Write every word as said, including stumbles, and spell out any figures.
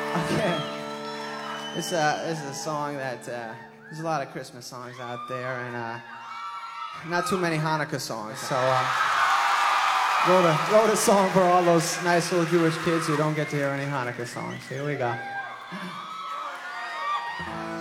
Okay. This, uh, this is a song that, uh, there's a lot of Christmas songs out there, and uh, not too many Hanukkah songs, so uh, wrote, a, wrote a song for all those nice little Jewish kids who don't get to hear any Hanukkah songs. Here we go.